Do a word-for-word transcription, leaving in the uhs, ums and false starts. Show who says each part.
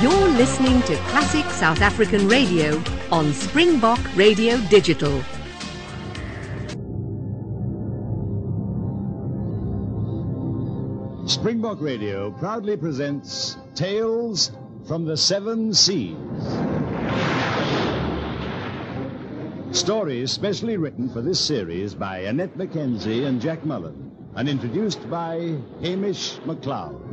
Speaker 1: You're listening to Classic South African Radio on Springbok Radio Digital.
Speaker 2: Springbok Radio proudly presents Tales from the Seven Seas. Stories specially written for this series by Annette Mackenzie and Jack Mullen, and introduced by Hamish MacLeod.